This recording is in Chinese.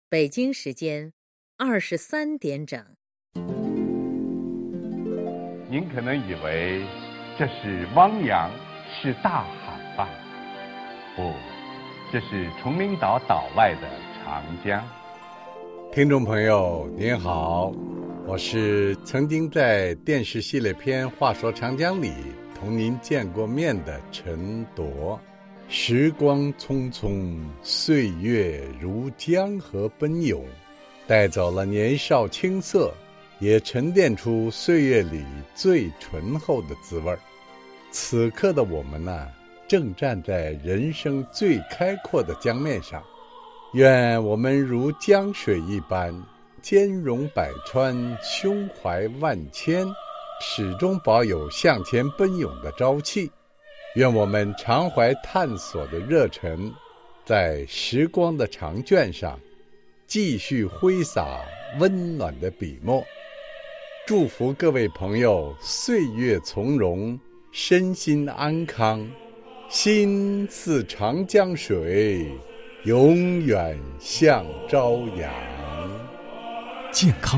北京时间23点整。 您可能以为这是汪洋，是大海吧？不，这是崇明岛岛外的长江。 听众朋友您好，我是曾经在电视系列片《话说长江》里同您见过面的陈铎。时光匆匆，岁月如江河奔涌，带走了年少青涩，也沉淀出岁月里最醇厚的滋味。此刻的我们呢，正站在人生最开阔的江面上，愿我们如江水一般，兼容百川，胸怀万千，始终保有向前奔涌的朝气。愿我们常怀探索的热忱，在时光的长卷上继续挥洒温暖的笔墨。祝福各位朋友岁月从容，身心安康，心似长江水，永远向朝阳。 健康